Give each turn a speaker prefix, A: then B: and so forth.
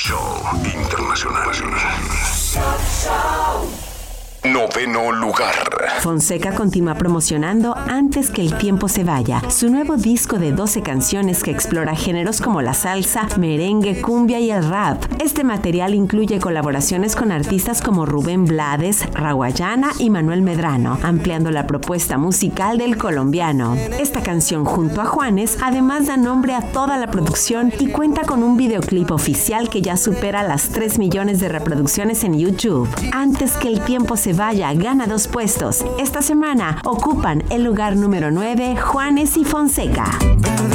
A: Show Internacional. Noveno lugar.
B: Fonseca continúa promocionando Antes que el tiempo se vaya, su nuevo disco de 12 canciones que explora géneros como la salsa, merengue, cumbia y el rap. Este material incluye colaboraciones con artistas como Rubén Blades, Rawayana y Manuel Medrano, ampliando la propuesta musical del colombiano. Esta canción junto a Juanes además da nombre a toda la producción y cuenta con un videoclip oficial que ya supera las 3 millones de reproducciones en YouTube. Antes que el tiempo se vaya gana 2 puestos. Esta semana ocupan el lugar número 9 Juanes y Fonseca.